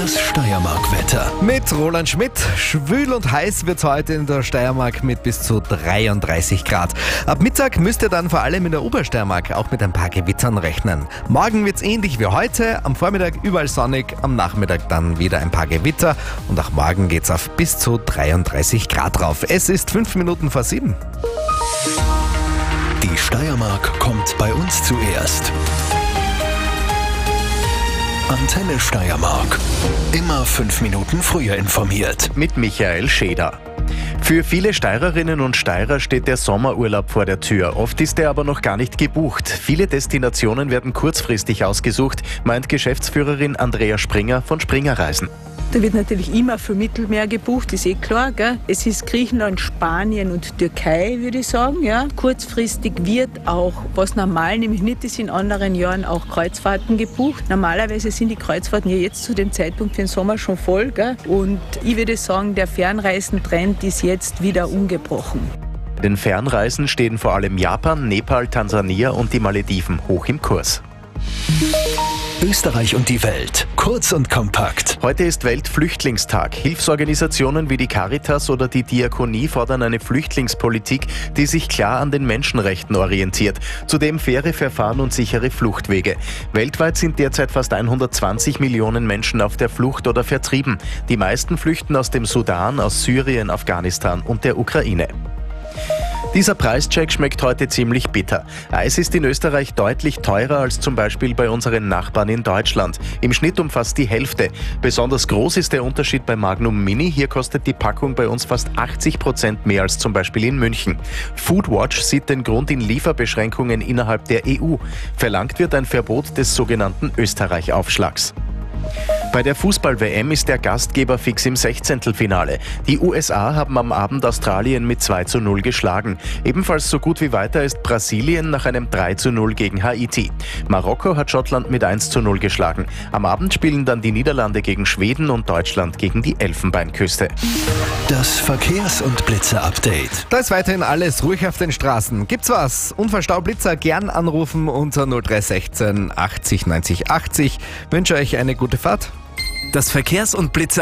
Das Steiermark-Wetter. Mit Roland Schmidt. Schwül und heiß wird es heute in der Steiermark mit bis zu 33 Grad. Ab Mittag müsst ihr dann vor allem in der Obersteiermark auch mit ein paar Gewittern rechnen. Morgen wird es ähnlich wie heute. Am Vormittag überall sonnig, am Nachmittag dann wieder ein paar Gewitter. Und auch morgen geht es auf bis zu 33 Grad rauf. Es ist 5 Minuten vor 7. Die Steiermark kommt bei uns zuerst. Antenne Steiermark. Immer 5 Minuten früher informiert. Mit Michael Scheder. Für viele Steirerinnen und Steirer steht der Sommerurlaub vor der Tür. Oft ist er aber noch gar nicht gebucht. Viele Destinationen werden kurzfristig ausgesucht, meint Geschäftsführerin Andrea Springer von Springer Reisen. Da wird natürlich immer für Mittelmeer gebucht, ist klar. Gell? Es ist Griechenland, Spanien und Türkei, würde ich sagen. Ja. Kurzfristig wird auch, was normal nämlich nicht ist, in anderen Jahren auch Kreuzfahrten gebucht. Normalerweise sind die Kreuzfahrten ja jetzt zu dem Zeitpunkt für den Sommer schon voll. Gell? Und ich würde sagen, der Fernreisentrend ist jetzt wieder ungebrochen. Bei den Fernreisen stehen vor allem Japan, Nepal, Tansania und die Malediven hoch im Kurs. Österreich und die Welt. Kurz und kompakt. Heute ist Weltflüchtlingstag. Hilfsorganisationen wie die Caritas oder die Diakonie fordern eine Flüchtlingspolitik, die sich klar an den Menschenrechten orientiert. Zudem faire Verfahren und sichere Fluchtwege. Weltweit sind derzeit fast 120 Millionen Menschen auf der Flucht oder vertrieben. Die meisten flüchten aus dem Sudan, aus Syrien, Afghanistan und der Ukraine. Dieser Preischeck schmeckt heute ziemlich bitter. Eis ist in Österreich deutlich teurer als zum Beispiel bei unseren Nachbarn in Deutschland. Im Schnitt um fast die Hälfte. Besonders groß ist der Unterschied bei Magnum Mini. Hier kostet die Packung bei uns fast 80% mehr als zum Beispiel in München. Foodwatch sieht den Grund in Lieferbeschränkungen innerhalb der EU. Verlangt wird ein Verbot des sogenannten Österreich-Aufschlags. Bei der Fußball-WM ist der Gastgeber fix im 16. Die USA haben am Abend Australien mit 2:0 geschlagen. Ebenfalls so gut wie weiter ist Brasilien nach einem 3:0 gegen Haiti. Marokko hat Schottland mit 1:0 geschlagen. Am Abend spielen dann die Niederlande gegen Schweden und Deutschland gegen die Elfenbeinküste. Das Verkehrs- und Blitzer-Update. Da ist weiterhin alles ruhig auf den Straßen. Gibt's was? Unfallstaublitzer gern anrufen unter 0316 80 90 80. Wünsche euch eine gute Fahrt. Das Verkehrs- und Blitzer